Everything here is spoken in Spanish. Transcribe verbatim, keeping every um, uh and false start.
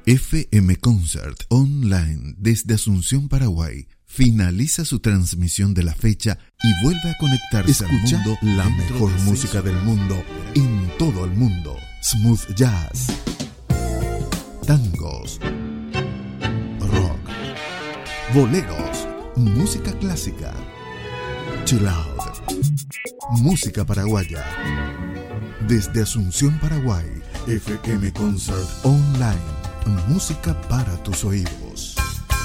F M Concert Online desde Asunción, Paraguay, finaliza su transmisión de la fecha y vuelve a conectarse Escucha al mundo. la dentro mejor de música seis del mundo en todo el mundo. Smooth jazz, tangos, rock, boleros, música clásica, chill out, música paraguaya. Desde Asunción, Paraguay, F M Concert Online, música para tus oídos.